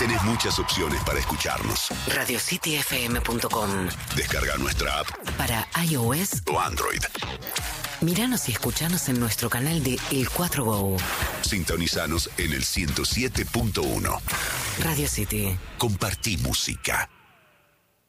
Tenés muchas opciones para escucharnos. RadioCityFM.com. Descarga nuestra app para iOS o Android. Míranos y escuchanos en nuestro canal de El 4Go. Sintonizanos en el 107.1. Radio City. Compartí música.